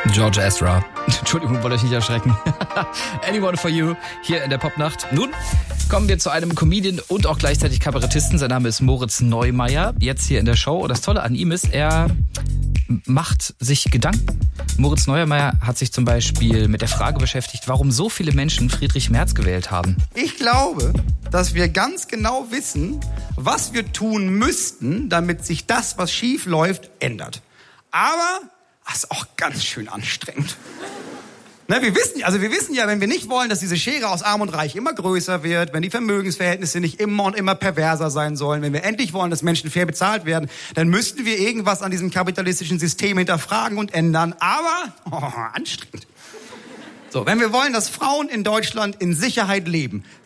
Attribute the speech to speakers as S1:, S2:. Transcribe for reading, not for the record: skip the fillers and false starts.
S1: George Ezra. Entschuldigung, wollte euch nicht erschrecken. Anyone for You hier in der Popnacht. Nun kommen wir zu einem Comedian und auch gleichzeitig Kabarettisten. Sein Name ist Moritz Neumeier. Jetzt hier in der Show. Und das Tolle an ihm ist, er macht sich Gedanken. Moritz Neumeier hat sich zum Beispiel mit der Frage beschäftigt, warum so viele Menschen Friedrich Merz gewählt haben.
S2: Ich glaube, dass wir ganz genau wissen, was wir tun müssten, damit sich das, was schief läuft, ändert. Aber das ist auch ganz schön anstrengend. Ne, wir wissen ja, wenn wir nicht wollen, dass diese Schere aus Arm und Reich immer größer wird, wenn die Vermögensverhältnisse nicht immer und immer perverser sein sollen, wenn wir endlich wollen, dass Menschen fair bezahlt werden, dann müssten wir irgendwas an diesem kapitalistischen System hinterfragen und ändern. Aber, anstrengend. So, wenn wir wollen, dass Frauen in Deutschland in Sicherheit leben,